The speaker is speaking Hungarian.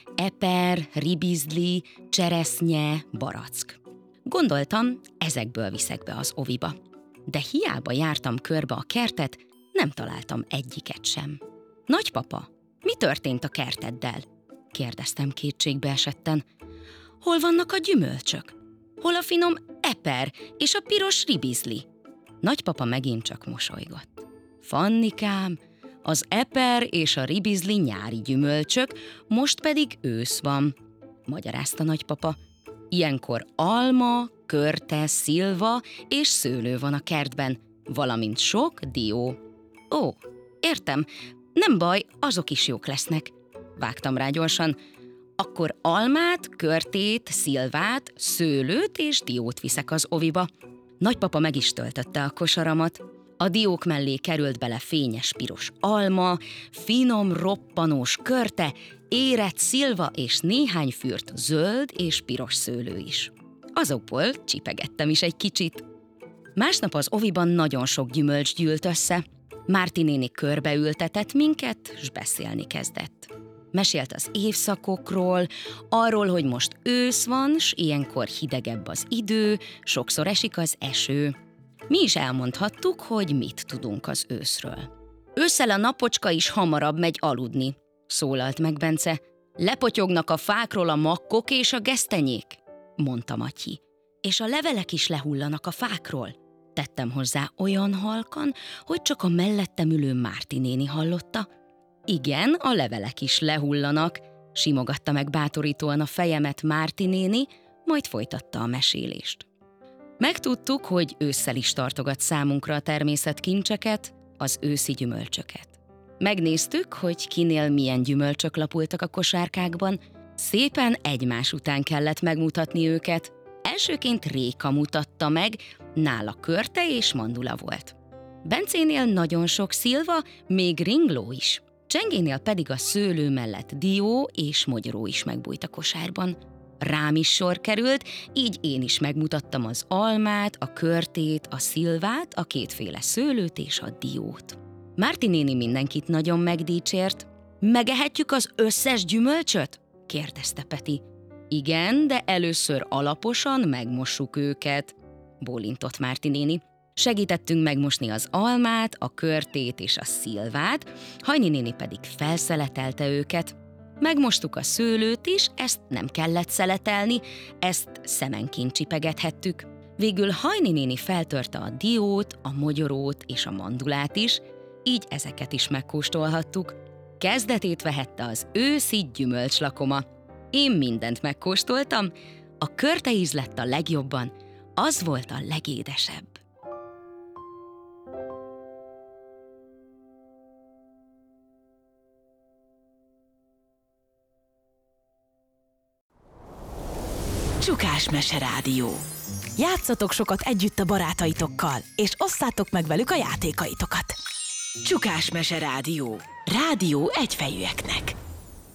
Eper, ribizli, cseresznye, barack. Gondoltam, ezekből viszek be az oviba. De hiába jártam körbe a kertet, nem találtam egyiket sem. Nagypapa, mi történt a kerteddel? Kérdeztem kétségbe esetten. Hol vannak a gyümölcsök? Hol a finom eper és a piros ribizli? Nagypapa megint csak mosolygott. Fannikám, az eper és a ribizli nyári gyümölcsök, most pedig ősz van, magyarázta nagypapa. Ilyenkor alma, körte, szilva és szőlő van a kertben, valamint sok dió. Ó, értem, nem baj, azok is jók lesznek. Vágtam rá gyorsan. Akkor almát, körtét, szilvát, szőlőt és diót viszek az oviba. Nagypapa meg is töltötte a kosaramat. A diók mellé került bele fényes piros alma, finom, roppanós körte, érett szilva és néhány fürt zöld és piros szőlő is. Azokból csipegettem is egy kicsit. Másnap az oviban nagyon sok gyümölcs gyűlt össze. Márti néni körbeültetett minket, s beszélni kezdett. Mesélt az évszakokról, arról, hogy most ősz van, s ilyenkor hidegebb az idő, sokszor esik az eső. Mi is elmondhattuk, hogy mit tudunk az őszről. Ősszel a napocska is hamarabb megy aludni, szólalt meg Bence. Lepotyognak a fákról a makkok és a gesztenyék, mondta Matyi. És a levelek is lehullanak a fákról, tettem hozzá olyan halkan, hogy csak a mellettem ülő Márti néni hallotta. Igen, a levelek is lehullanak, simogatta meg bátorítóan a fejemet Márti néni, majd folytatta a mesélést. Megtudtuk, hogy ősszel is tartogat számunkra a természet kincseket, az őszi gyümölcsöket. Megnéztük, hogy kinél milyen gyümölcsök lapultak a kosárkákban, szépen egymás után kellett megmutatni őket. Elsőként Réka mutatta meg, nála körte és mandula volt. Bencénél nagyon sok szilva, még ringló is. Csengénél pedig a szőlő mellett dió és mogyoró is megbújt a kosárban. Rám is sor került, így én is megmutattam az almát, a körtét, a szilvát, a kétféle szőlőt és a diót. Márti néni mindenkit nagyon megdicsért. Megehetjük az összes gyümölcsöt? Kérdezte Peti. Igen, de először alaposan megmossuk őket, bólintott Márti néni. Segítettünk megmosni az almát, a körtét és a szilvát, Hajni néni pedig felszeletelte őket. Megmostuk a szőlőt is, ezt nem kellett szeletelni, ezt szemenként csipegethettük. Végül Hajni néni feltörte a diót, a mogyorót és a mandulát is, így ezeket is megkóstolhattuk. Kezdetét vehette az őszi gyümölcslakoma. Én mindent megkóstoltam, a körte íz lett a legjobban, az volt a legédesebb. Csukás Mese Rádió. Játszatok sokat együtt a barátaitokkal, és osszátok meg velük a játékaitokat. Csukás Mese Rádió. Rádió egyfejűeknek.